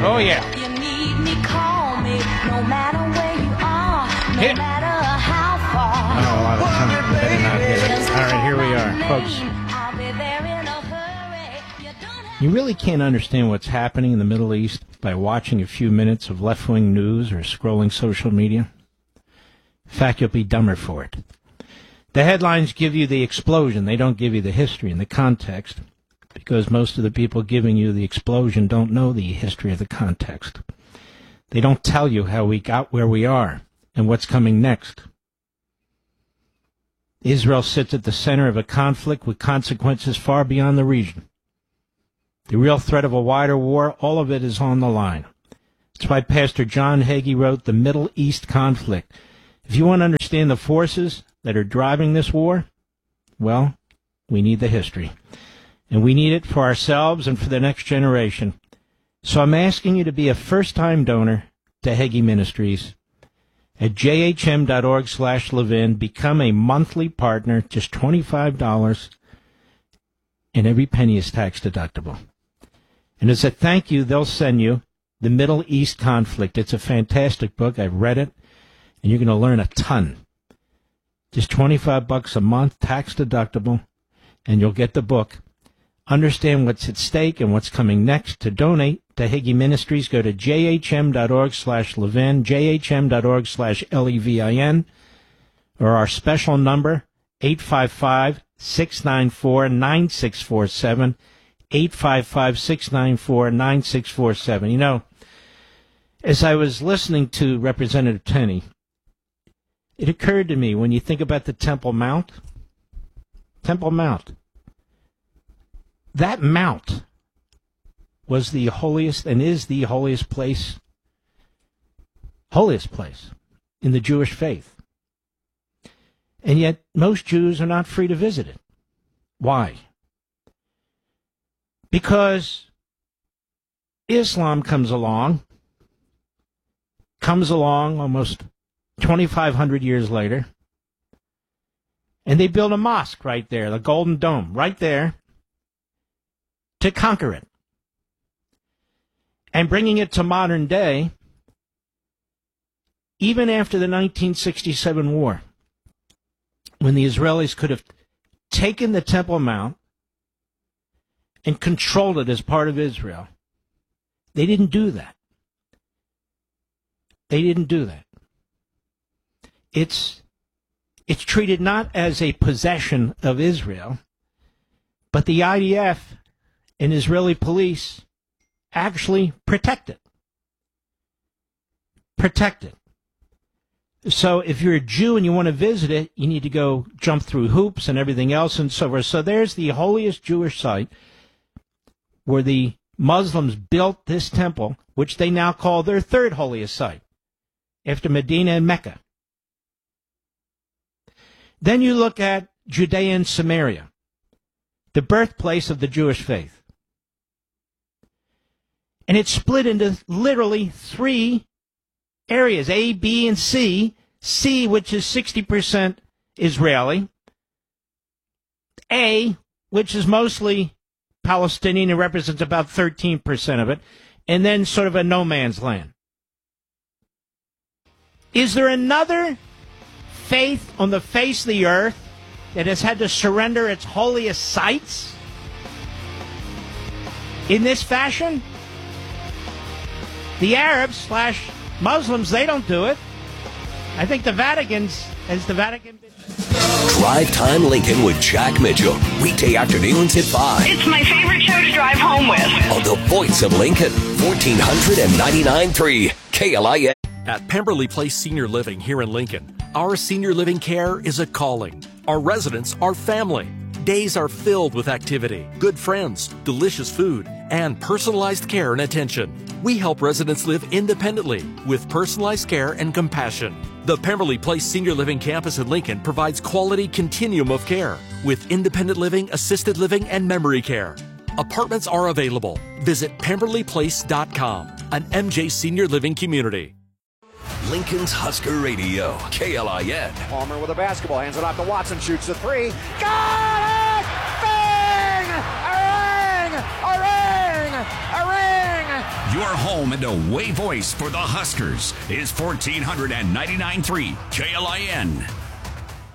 Oh, yeah. You need me, call me, no matter where you are, no matter how far. I know a lot of time. I better not hit it. All right, here we are, folks. I'll be there in a hurry. You don't have You really can't understand what's happening in the Middle East by watching a few minutes of left-wing news or scrolling social media. In fact, you'll be dumber for it. The headlines give you the explosion. They don't give you the history and the context, because most of the people giving you the explosion don't know the history of the context. They don't tell you how we got where we are and what's coming next. Israel sits at the center of a conflict with consequences far beyond the region. The real threat of a wider war, all of it is on the line. That's why Pastor John Hagee wrote The Middle East Conflict. If you want to understand the forces that are driving this war, well, we need the history. And we need it for ourselves and for the next generation. So I'm asking you to be a first-time donor to Hagee Ministries. At jhm.org/Levin, become a monthly partner, just $25, and every penny is tax deductible. And as a thank you, they'll send you The Middle East Conflict. It's a fantastic book. I've read it, and you're going to learn a ton. Just $25 a month, tax deductible, and you'll get the book. Understand what's at stake and what's coming next. To donate to Hagee Ministries, go to jhm.org/Levin, jhm.org/Levin, or our special number, 855-694-9647, 855-694-9647. You know, as I was listening to Representative Tenney, it occurred to me, when you think about the Temple Mount, that mount was the holiest and is the holiest place in the Jewish faith. And yet most Jews are not free to visit it. Why? Because Islam comes along almost 2,500 years later, and they build a mosque right there, the Golden Dome, right there, to conquer it. And bringing it to modern day, even after the 1967 war, when the Israelis could have taken the Temple Mount and controlled it as part of Israel, they didn't do that. It's treated not as a possession of Israel, but the IDF and Israeli police actually protect it. So if you're a Jew and you want to visit it, you need to go jump through hoops and everything else and so forth. So there's the holiest Jewish site where the Muslims built this temple, which they now call their third holiest site, after Medina and Mecca. Then you look at Judea and Samaria, the birthplace of the Jewish faith. And it's split into literally three areas, A, B, and C. C, which is 60% Israeli. A, which is mostly Palestinian and represents about 13% of it. And then sort of a no man's land. Is there another faith on the face of the earth that has had to surrender its holiest sites in this fashion? The Arabs / Muslims, they don't do it. I think the Vatican been... Drive Time Lincoln with Jack Mitchell. Weekday afternoons at 5. It's my favorite show to drive home with. On the voice of Lincoln, 1499.3 KLIN. At Pemberley Place Senior Living here in Lincoln, our senior living care is a calling. Our residents are family. Days are filled with activity, good friends, delicious food, and personalized care and attention. We help residents live independently with personalized care and compassion. The Pemberley Place Senior Living Campus in Lincoln provides quality continuum of care with independent living, assisted living, and memory care. Apartments are available. Visit PemberleyPlace.com, an MJ Senior Living community. Lincoln's Husker Radio, KLIN. Palmer with a basketball, hands it off to Watson, shoots a three. Got it! Bang! A ring! A ring! A ring! Your home and away voice for the Huskers is 1499.3 KLIN.